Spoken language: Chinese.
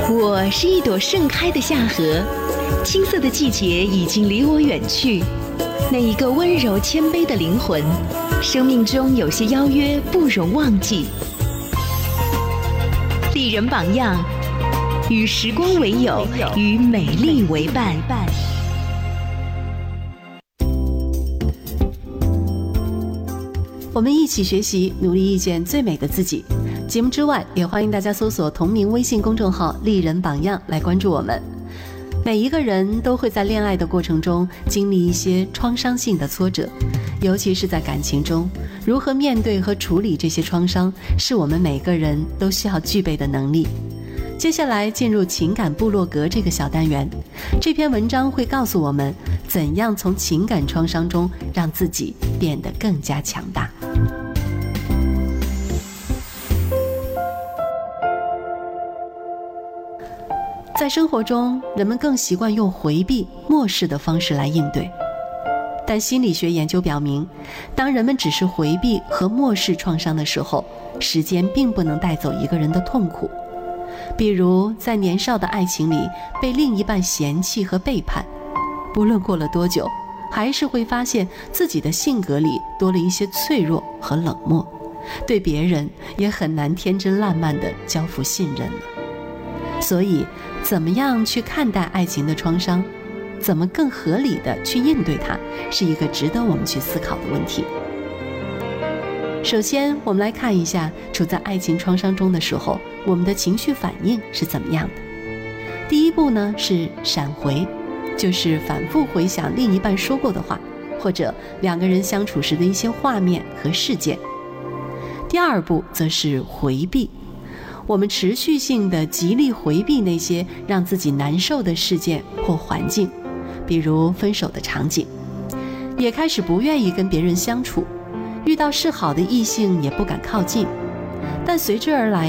我是一朵盛开的夏荷，青涩的季节已经离我远去。那一个温柔谦卑的灵魂，生命中有些邀约不容忘记。丽人榜样，与时光为友，与美丽为伴。 我们一起学习，努力遇见最美的自己。节目之外，也欢迎大家搜索同名微信公众号“丽人榜样”来关注我们。每一个人都会在恋爱的过程中经历一些创伤性的挫折，尤其是在感情中，如何面对和处理这些创伤，是我们每个人都需要具备的能力。接下来进入情感部落格这个小单元，这篇文章会告诉我们怎样从情感创伤中让自己变得更加强大。在生活中，人们更习惯用回避、漠视的方式来应对。但心理学研究表明，当人们只是回避和漠视创伤的时候，时间并不能带走一个人的痛苦。比如，在年少的爱情里被另一半嫌弃和背叛，不论过了多久，还是会发现自己的性格里多了一些脆弱和冷漠，对别人也很难天真烂漫地交付信任了。所以，怎么样去看待爱情的创伤，怎么更合理地去应对它，是一个值得我们去思考的问题。首先，我们来看一下处在爱情创伤中的时候，我们的情绪反应是怎么样的。第一步呢，是闪回，就是反复回想另一半说过的话，或者两个人相处时的一些画面和事件。第二步则是回避，我们持续性的极力回避那些让自己难受的事件或环境，比如分手的场景，也开始不愿意跟别人相处，遇到示好的异性也不敢靠近，但随之而来